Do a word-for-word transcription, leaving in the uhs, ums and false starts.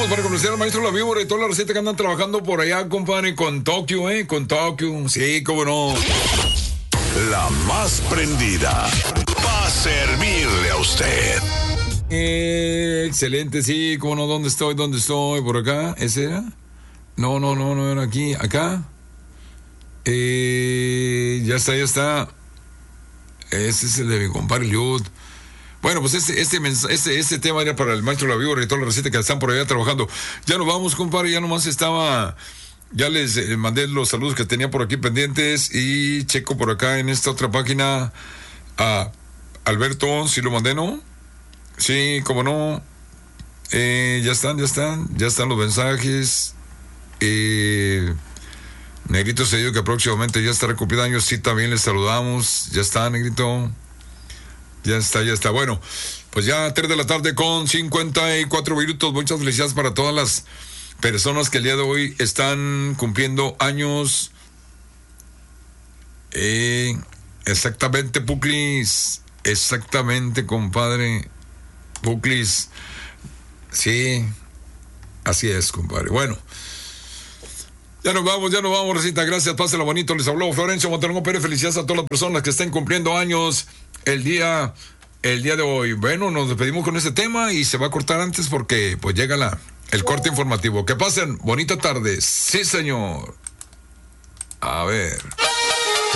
Vamos para conocer al maestro La Víbora y toda la receta que andan trabajando por allá, compadre, con Tokio, ¿eh? Con Tokio. Sí, cómo no. La más prendida para servirle a usted. Eh, excelente, sí, cómo no. ¿Dónde estoy? ¿Dónde estoy? ¿Por acá? ¿Ese era? No, no, no, no era aquí. ¿Acá? Eh, ya está, ya está. Ese es el de mi compadre Liud. Bueno, pues este, este, este, este tema era para el maestro La Víbora y toda la receta que están por allá trabajando. Ya nos vamos, compadre, ya nomás estaba... Ya les eh, mandé los saludos que tenía por aquí pendientes y checo por acá en esta otra página a Alberto, si lo mandé, ¿no? Sí, cómo no. Eh, ya están, ya están, ya están los mensajes. Eh, Negrito se dio que próximamente ya estará cumpliendo años, sí, también les saludamos. Ya está, Negrito. Ya está, ya está. Bueno, pues ya tres de la tarde con cincuenta y cuatro minutos. Muchas felicidades para todas las personas que el día de hoy están cumpliendo años. Eh, exactamente, Puclis. Exactamente, compadre. Puclis. Sí, así es, compadre. Bueno, ya nos vamos, ya nos vamos, Recita. Gracias, pásenla bonito. Les habló Florencio Montelongo Pérez. Felicidades a todas las personas que estén cumpliendo años el día, el día de hoy. Bueno, nos despedimos con este tema y se va a cortar antes porque pues llega la, el corte informativo. Que pasen bonita tarde. Sí, señor. A ver.